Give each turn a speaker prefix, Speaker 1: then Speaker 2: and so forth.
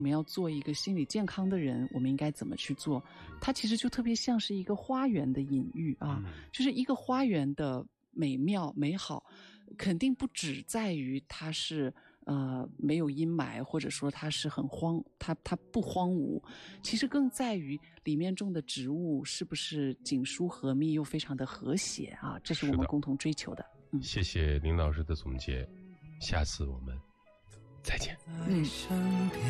Speaker 1: 我们要做一个心理健康的人，我们应该怎么去做？它其实就特别像是一个花园的隐喻啊，就是一个花园的美妙美好，肯定不只在于它是没有阴霾，或者说它是很它不荒芜，其实更在于里面种的植物是不是紧疏和密又非常的和谐啊，这是我们共同追求的。
Speaker 2: 谢谢林老师的总结，下次我们再见。